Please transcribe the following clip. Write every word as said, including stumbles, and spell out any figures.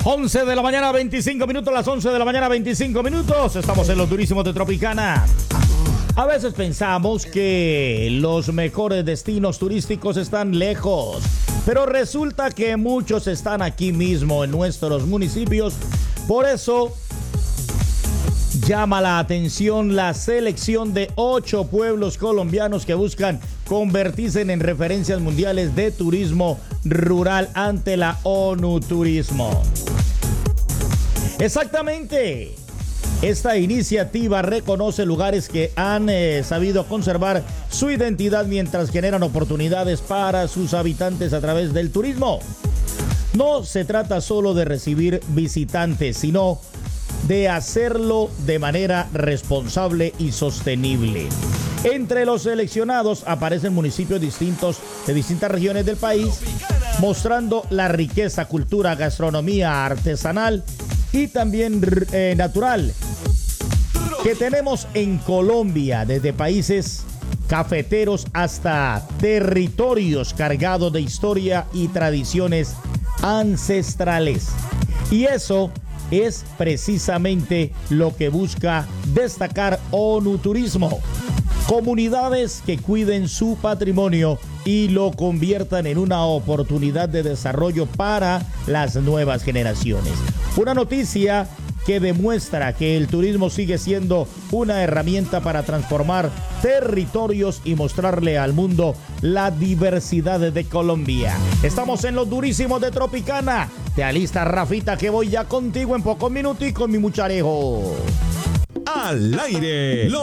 once de la mañana, veinticinco minutos, las once de la mañana, veinticinco minutos. Estamos en los Durísimos de Tropicana. A veces pensamos que los mejores destinos turísticos están lejos, pero resulta que muchos están aquí mismo en nuestros municipios. Por eso llama la atención la selección de ocho pueblos colombianos que buscan convertirse en referencias mundiales de turismo rural ante la ONU Turismo. Exactamente. Esta iniciativa reconoce lugares que han eh, sabido conservar su identidad mientras generan oportunidades para sus habitantes a través del turismo. No se trata solo de recibir visitantes, sino de hacerlo de manera responsable y sostenible. Entre los seleccionados aparecen municipios distintos de distintas regiones del país, mostrando la riqueza, cultura, gastronomía artesanal y también eh, natural que tenemos en Colombia, desde países cafeteros hasta territorios cargados de historia y tradiciones ancestrales. Y eso es precisamente lo que busca destacar ONU Turismo. Comunidades que cuiden su patrimonio y lo conviertan en una oportunidad de desarrollo para las nuevas generaciones. Una noticia que demuestra que el turismo sigue siendo una herramienta para transformar territorios y mostrarle al mundo la diversidad de Colombia. Estamos en los Durísimos de Tropicana. Te alista, Rafita, que voy ya contigo en pocos minutos y con mi mucharejo. Al aire. Los